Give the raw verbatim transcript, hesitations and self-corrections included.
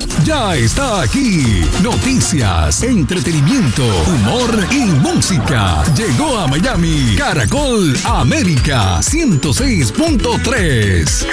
Ya está aquí. Noticias, entretenimiento, humor y música. Llegó a Miami Caracol América ciento seis punto tres.